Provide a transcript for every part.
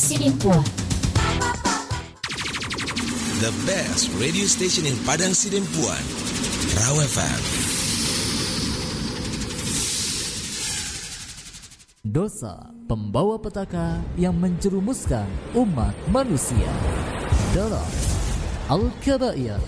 Sidempuan. The best radio station in Padang Sidempuan, Raw FM. Dosa pembawa petaka yang menjerumuskan umat manusia dalam Al-Kabair.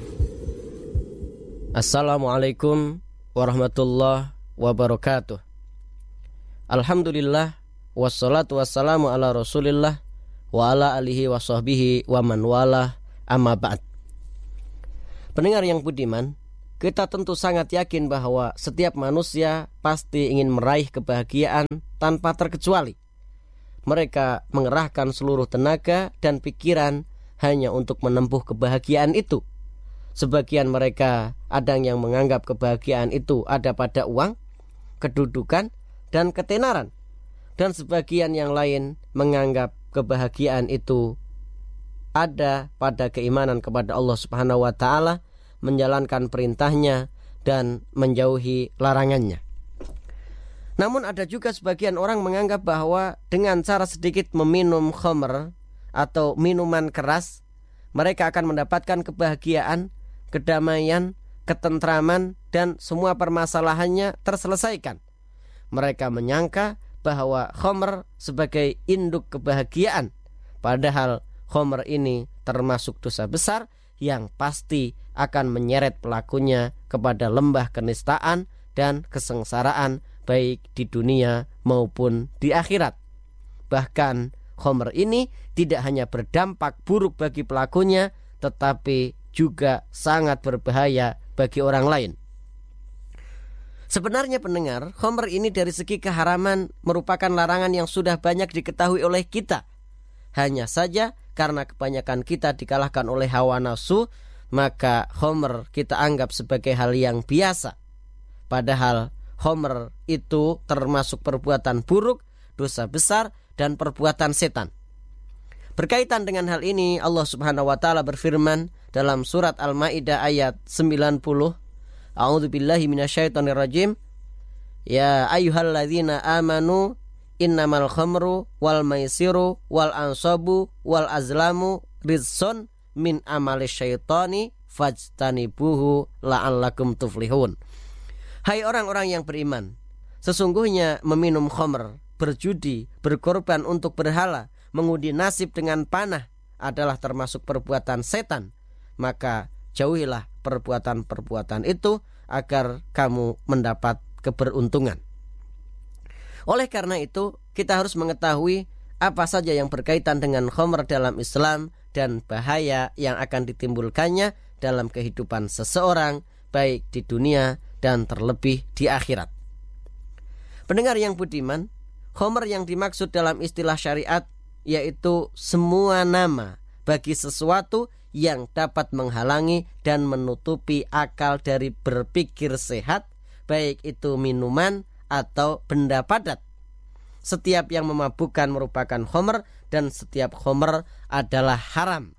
Assalamualaikum warahmatullahi wabarakatuh. Alhamdulillah, wassalatu wassalamu ala rasulillah wa ala alihi wa sahbihi wa man walah, amma ba'd. Pendengar yang budiman, kita tentu sangat yakin bahwa setiap manusia pasti ingin meraih kebahagiaan tanpa terkecuali. Mereka mengerahkan seluruh tenaga dan pikiran hanya untuk menempuh kebahagiaan itu. Sebagian mereka ada yang menganggap kebahagiaan itu ada pada uang, kedudukan, dan ketenaran. Dan sebagian yang lain menganggap kebahagiaan itu ada pada keimanan kepada Allah Subhanahu wa Ta'ala, menjalankan perintahnya dan menjauhi larangannya. Namun ada juga sebagian orang menganggap bahwa dengan cara sedikit meminum khamr atau minuman keras, mereka akan mendapatkan kebahagiaan, kedamaian, ketentraman, dan semua permasalahannya terselesaikan. Mereka menyangka bahwa khamr sebagai induk kebahagiaan, padahal khamr ini termasuk dosa besar yang pasti akan menyeret pelakunya kepada lembah kenistaan dan kesengsaraan baik di dunia maupun di akhirat. Bahkan khamr ini tidak hanya berdampak buruk bagi pelakunya, tetapi juga sangat berbahaya bagi orang lain. Sebenarnya pendengar, khamr ini dari segi keharaman merupakan larangan yang sudah banyak diketahui oleh kita. Hanya saja karena kebanyakan kita dikalahkan oleh hawa nafsu, maka khamr kita anggap sebagai hal yang biasa. Padahal khamr itu termasuk perbuatan buruk, dosa besar, dan perbuatan setan. Berkaitan dengan hal ini, Allah Subhanahu wa Ta'ala berfirman dalam surat Al-Maidah ayat 90, A'udzubillahi minasyaitonirrajim. Ya ayyuhalladzina amanu innamal khamru wal maisiru wal ansabu wal azlamu rizsun min amali syaitani fajtanibuhu la'allakum tuflihun. Hai orang-orang yang beriman, sesungguhnya meminum khamr, berjudi, berkorban untuk berhala, mengundi nasib dengan panah adalah termasuk perbuatan setan. Maka jauhilah perbuatan-perbuatan itu agar kamu mendapat keberuntungan. Oleh karena itu, kita harus mengetahui apa saja yang berkaitan dengan khamr dalam Islam dan bahaya yang akan ditimbulkannya dalam kehidupan seseorang, baik di dunia dan terlebih di akhirat. Pendengar yang budiman, khamr yang dimaksud dalam istilah syariat yaitu semua nama bagi sesuatu yang dapat menghalangi dan menutupi akal dari berpikir sehat, baik itu minuman atau benda padat. Setiap yang memabukkan merupakan khamr dan setiap khamr adalah haram.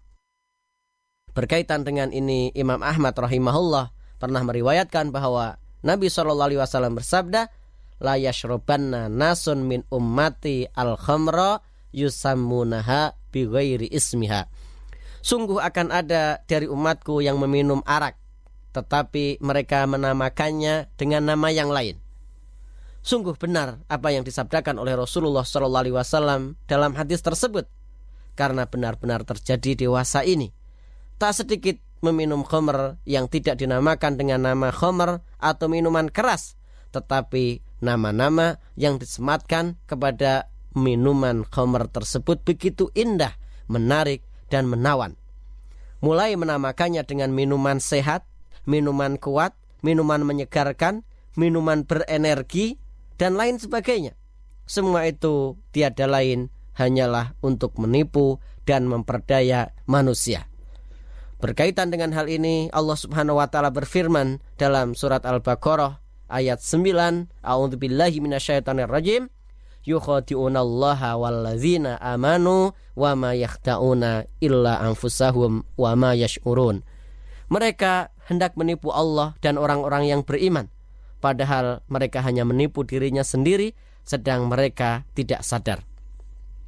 Berkaitan dengan ini, Imam Ahmad rahimahullah pernah meriwayatkan bahwa Nabi SAW bersabda, la yashrobanna nasun min ummati al-khamra yusammunaha bighairi ismiha. Sungguh akan ada dari umatku yang meminum arak, tetapi mereka menamakannya dengan nama yang lain. Sungguh benar apa yang disabdakan oleh Rasulullah SAW dalam hadis tersebut, karena benar-benar terjadi di masa ini. Tak sedikit meminum khamr yang tidak dinamakan dengan nama khamr atau minuman keras, tetapi nama-nama yang disematkan kepada minuman khamr tersebut begitu indah, menarik, dan menawan. Mulai menamakannya dengan minuman sehat, minuman kuat, minuman menyegarkan, minuman berenergi, dan lain sebagainya. Semua itu tiada lain hanyalah untuk menipu dan memperdaya manusia. Berkaitan dengan hal ini, Allah Subhanahu wa Ta'ala berfirman dalam surat Al-Baqarah ayat 9, A'udzubillahi minasyaitonirrajim. Yukhadi'unallaha wallazina amanu wa ma yakhda'una illa anfusahum wa ma yash'urun. Mereka hendak menipu Allah dan orang-orang yang beriman, padahal mereka hanya menipu dirinya sendiri, sedang mereka tidak sadar.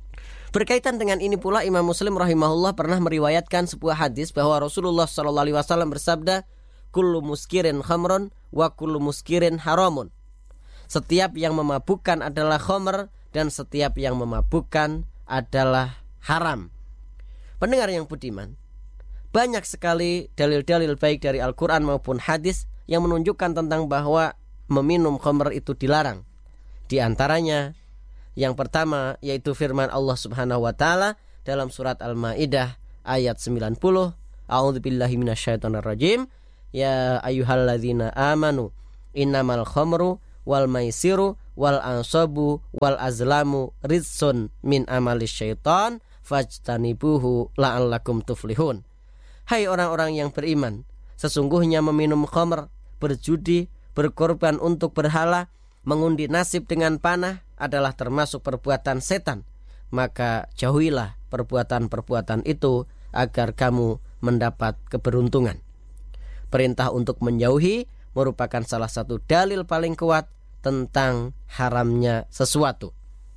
Berkaitan dengan ini pula Imam Muslim rahimahullah pernah meriwayatkan sebuah hadis bahwa Rasulullah SAW bersabda, kullu muskirin khamrun wa kullu muskirin haramun. Setiap yang memabukkan adalah khamr dan setiap yang memabukkan adalah haram. Pendengar yang budiman, banyak sekali dalil-dalil baik dari Al-Quran maupun hadis yang menunjukkan tentang bahwa meminum khamr itu dilarang. Di antaranya yang pertama yaitu firman Allah Subhanahu wa taala dalam surat Al-Maidah ayat 90, A'udzubillahi minasyaitonirrajim, ya ayyuhalladzina amanu innamal khamru wal maisiru wal ansabu wal azlamu rizsun min amalis syaitan fajtanibuhu la'allakum tuflihun. Hai orang-orang yang beriman, sesungguhnya meminum khamr, berjudi, berkorban untuk berhala, mengundi nasib dengan panah adalah termasuk perbuatan setan. Maka jauhilah perbuatan-perbuatan itu agar kamu mendapat keberuntungan. Perintah untuk menjauhi merupakan salah satu dalil paling kuat tentang haramnya sesuatu.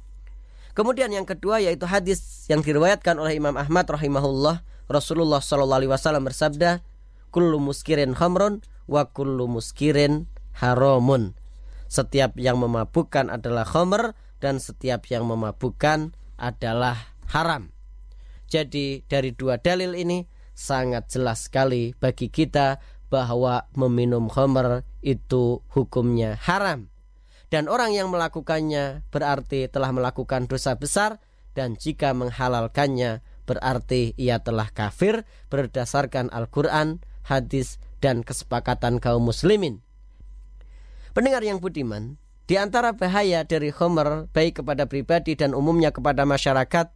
Kemudian yang kedua yaitu hadis yang diriwayatkan oleh Imam Ahmad rahimahullah, Rasulullah SAW bersabda, kullu muskirin khamrun wa kullu muskirin haramun. Setiap yang memabukkan adalah khamr dan setiap yang memabukkan adalah haram. Jadi dari dua dalil ini sangat jelas sekali bagi kita bahwa meminum khamr itu hukumnya haram. Dan orang yang melakukannya berarti telah melakukan dosa besar, dan jika menghalalkannya berarti ia telah kafir berdasarkan Al-Quran, hadis, dan kesepakatan kaum muslimin. Pendengar yang budiman, di antara bahaya dari khamr baik kepada pribadi dan umumnya kepada masyarakat,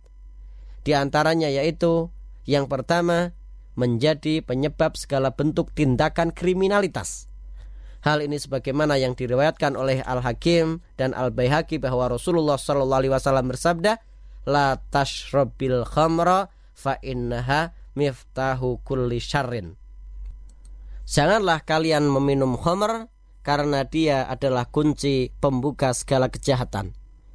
di antaranya yaitu yang pertama, menjadi penyebab segala bentuk tindakan kriminalitas. Hal ini sebagaimana yang diriwayatkan oleh Al-Hakim dan Al-Baihaqi bahwa Rasulullah SAW bersabda, la tashrabil khamra fa innaha miftahu kulli syarrin. Janganlah kalian meminum khamr karena dia adalah kunci pembuka segala kejahatan.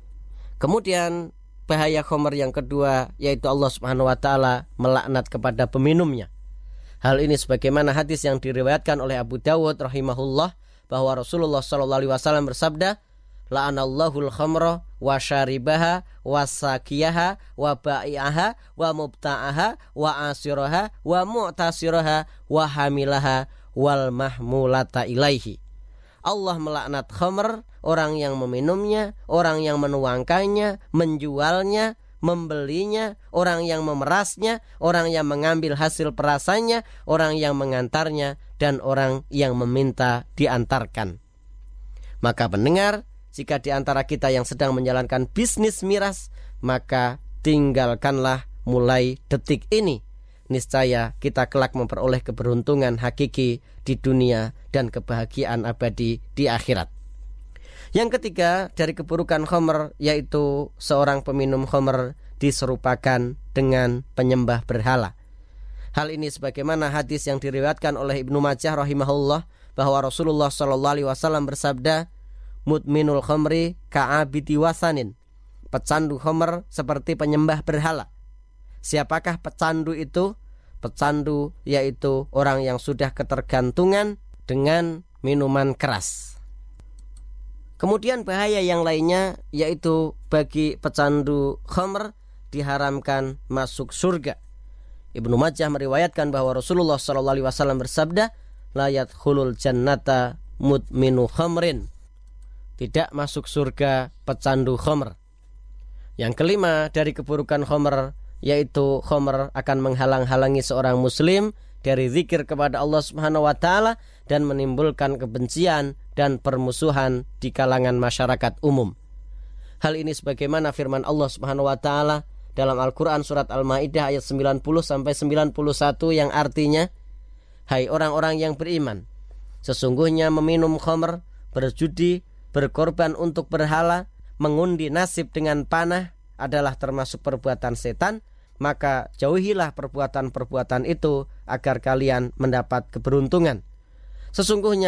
Kemudian bahaya khamr yang kedua yaitu Allah Subhanahu wa taala melaknat kepada peminumnya. Hal ini sebagaimana hadis yang diriwayatkan oleh Abu Dawud rahimahullah bahwa Rasulullah SAW bersabda, la'anallahul khamra wa syaribaha wa sakiyaha wa ba'i'aha wa mubta'aha wa asiraha wa mu'tasiraha wa hamilaha wal mahmulata ilaihi. Allah melaknat khamr, orang yang meminumnya, orang yang menuangkannya, menjualnya, membelinya, orang yang memerasnya, orang yang mengambil hasil perasannya, orang yang mengantarnya, dan orang yang meminta diantarkan. Maka pendengar, jika di antara kita yang sedang menjalankan bisnis miras, maka tinggalkanlah mulai detik ini. Niscaya kita kelak memperoleh keberuntungan hakiki di dunia dan kebahagiaan abadi di akhirat. Yang ketiga dari keburukan khamr yaitu seorang peminum khamr diserupakan dengan penyembah berhala. Hal ini sebagaimana hadis yang diriwayatkan oleh Ibnu Majah rahimahullah bahwa Rasulullah SAW bersabda, mudminul khamri ka'abidi wasanin. Pecandu khamr seperti penyembah berhala. Siapakah pecandu itu? Pecandu yaitu orang yang sudah ketergantungan dengan minuman keras. Kemudian bahaya yang lainnya yaitu bagi pecandu khamr diharamkan masuk surga. Ibnu Majah meriwayatkan bahwa Rasulullah SAW bersabda, la yadkhulul jannata mudminu khamrin. Tidak masuk surga pecandu khamr. Yang kelima dari keburukan khamr yaitu khamr akan menghalang-halangi seorang muslim dari zikir kepada Allah Subhanahu wa taala dan menimbulkan kebencian dan permusuhan di kalangan masyarakat umum. Hal ini sebagaimana firman Allah Subhanahu wa taala dalam Al-Qur'an surat Al-Maidah ayat 90 sampai 91 yang artinya, hai orang-orang yang beriman, sesungguhnya meminum khamr, berjudi, berkorban untuk berhala, mengundi nasib dengan panah adalah termasuk perbuatan setan. Maka jauhilah perbuatan-perbuatan itu agar kalian mendapat keberuntungan. Sesungguhnya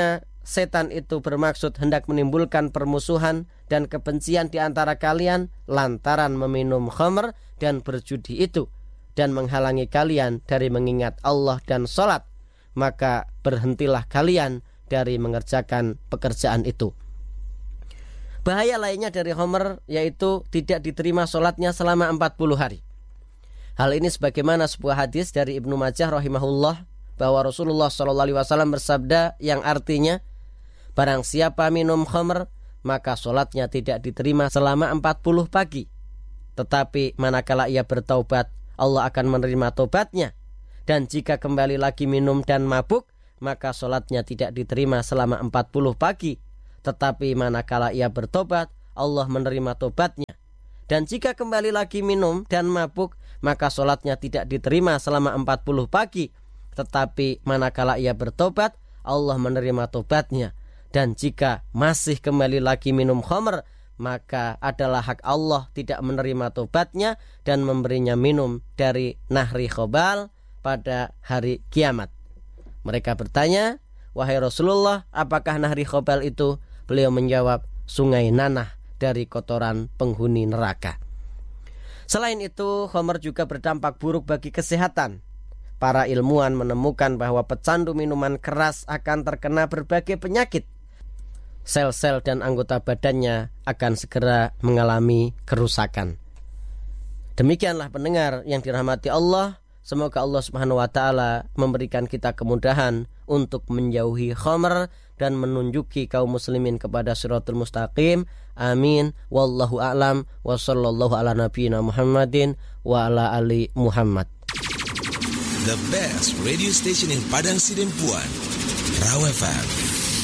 setan itu bermaksud hendak menimbulkan permusuhan dan kebencian di antara kalian lantaran meminum khamr dan berjudi itu, dan menghalangi kalian dari mengingat Allah dan sholat, maka berhentilah kalian dari mengerjakan pekerjaan itu. Bahaya lainnya dari khamr yaitu tidak diterima sholatnya selama 40 hari. Hal ini sebagaimana sebuah hadis dari Ibnu Majah rahimahullah, bahwa Rasulullah SAW bersabda yang artinya, barang siapa minum khamr maka sholatnya tidak diterima selama 40 pagi. Tetapi manakala ia bertaubat, Allah akan menerima taubatnya. Dan jika kembali lagi minum dan mabuk, maka sholatnya tidak diterima selama 40 pagi. Tetapi manakala ia bertobat, Allah menerima tobatnya. Dan jika kembali lagi minum dan mabuk, maka sholatnya tidak diterima selama 40 pagi. Tetapi manakala ia bertobat, Allah menerima tobatnya. Dan jika masih kembali lagi minum khamr, maka adalah hak Allah tidak menerima tobatnya dan memberinya minum dari nahri khobal pada hari kiamat. Mereka bertanya, wahai Rasulullah, apakah nahri khobal itu? Beliau menjawab, sungai nanah dari kotoran penghuni neraka. Selain itu, khamr juga berdampak buruk bagi kesehatan. Para ilmuwan menemukan bahwa pecandu minuman keras akan terkena berbagai penyakit. Sel-sel dan anggota badannya akan segera mengalami kerusakan. Demikianlah pendengar yang dirahmati Allah. Semoga Allah Subhanahu wa taala memberikan kita kemudahan untuk menjauhi khamr dan menunjuki kaum muslimin kepada shiratul mustaqim. Amin. Wallahu a'lam wa sallallahu ala nabiyyina Muhammadin wa ala ali Muhammad. The best radio station in Padang Sidempuan, Raw FM.